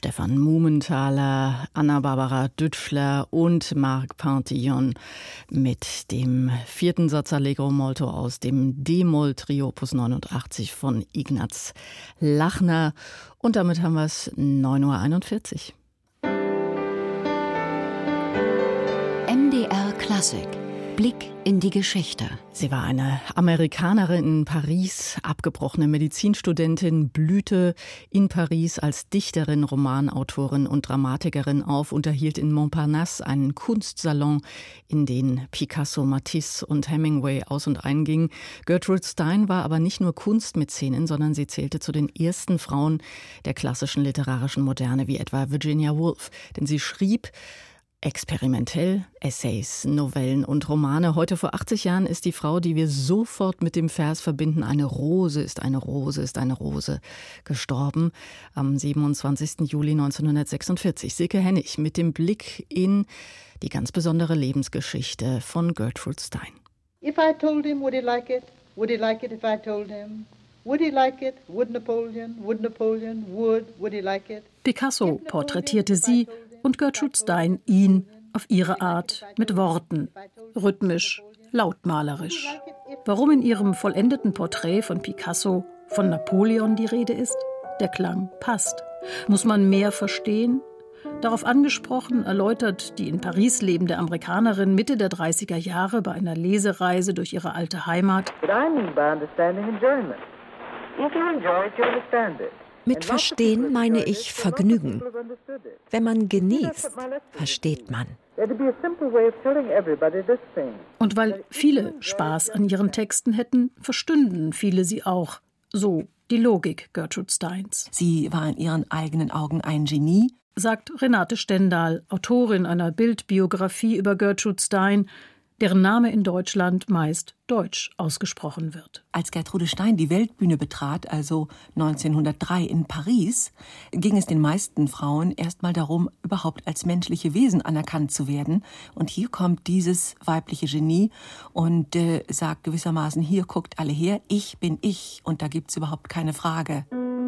Stefan Mumenthaler, Anna-Barbara Dütschler und Marc Pantillon mit dem 4. Satz Allegro Molto aus dem D-Moll-Trio Opus 89 von Ignaz Lachner. Und damit haben wir es 9:41 Uhr. MDR Klassik. Blick in die Geschichte. Sie war eine Amerikanerin in Paris, abgebrochene Medizinstudentin, blühte in Paris als Dichterin, Romanautorin und Dramatikerin auf, unterhielt in Montparnasse einen Kunstsalon, in den Picasso, Matisse und Hemingway aus- und eingingen. Gertrude Stein war aber nicht nur Kunstmäzenin, sondern sie zählte zu den ersten Frauen der klassischen literarischen Moderne, wie etwa Virginia Woolf. Denn sie schrieb experimentell Essays, Novellen und Romane. Heute vor 80 Jahren ist die Frau, die wir sofort mit dem Vers verbinden, eine Rose ist eine Rose ist eine Rose, gestorben am 27. Juli 1946. Silke Hennig mit dem Blick in die ganz besondere Lebensgeschichte von Gertrude Stein. If I told him, would he like it? Would he like it if I told him? Would he like it? Would Napoleon? Would he like it? Picasso porträtierte sie und Gertrude Stein ihn auf ihre Art mit Worten, rhythmisch, lautmalerisch. Warum in ihrem vollendeten Porträt von Picasso von Napoleon die Rede ist? Der Klang passt. Muss man mehr verstehen? Darauf angesprochen erläutert die in Paris lebende Amerikanerin Mitte der 30er Jahre bei einer Lesereise durch ihre alte Heimat: Mit Verstehen meine ich Vergnügen. Wenn man genießt, versteht man. Und weil viele Spaß an ihren Texten hätten, verstünden viele sie auch. So die Logik Gertrude Steins. Sie war in ihren eigenen Augen ein Genie, sagt Renate Stendal, Autorin einer Bildbiografie über Gertrude Stein, deren Name in Deutschland meist deutsch ausgesprochen wird. Als Gertrude Stein die Weltbühne betrat, also 1903 in Paris, ging es den meisten Frauen erstmal darum, überhaupt als menschliche Wesen anerkannt zu werden. Und hier kommt dieses weibliche Genie und sagt gewissermaßen, hier guckt alle her, ich bin ich und da gibt's überhaupt keine Frage.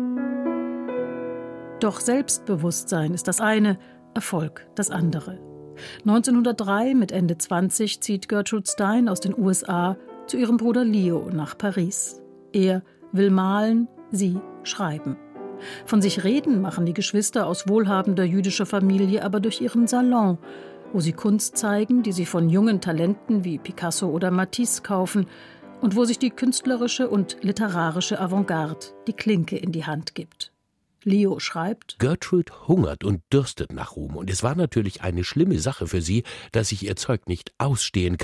Doch Selbstbewusstsein ist das eine, Erfolg das andere. 1903, mit Ende 20, zieht Gertrude Stein aus den USA zu ihrem Bruder Leo nach Paris. Er will malen, sie schreiben. Von sich reden machen die Geschwister aus wohlhabender jüdischer Familie aber durch ihren Salon, wo sie Kunst zeigen, die sie von jungen Talenten wie Picasso oder Matisse kaufen und wo sich die künstlerische und literarische Avantgarde die Klinke in die Hand gibt. Leo schreibt: Gertrude hungert und dürstet nach Ruhm. Und es war natürlich eine schlimme Sache für sie, dass ich ihr Zeug nicht ausstehen